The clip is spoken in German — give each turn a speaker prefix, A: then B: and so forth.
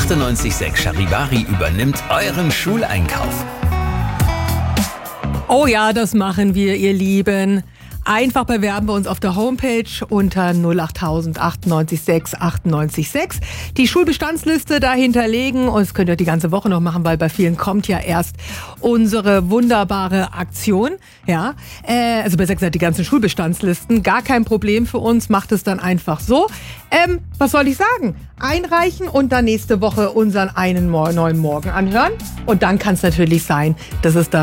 A: 98.6 Charivari übernimmt euren Schuleinkauf.
B: Oh ja, das machen wir, ihr Lieben. Einfach bewerben wir uns auf der Homepage unter 08000 98 6. Die Schulbestandsliste dahinter legen und das könnt ihr die ganze Woche noch machen, weil bei vielen kommt ja erst unsere wunderbare Aktion. Ja, also besser gesagt die ganzen Schulbestandslisten. Gar kein Problem für uns, macht es dann einfach so. Was soll ich sagen? Einreichen und dann nächste Woche unseren einen neuen Morgen anhören. Und dann kann es natürlich sein, dass es dann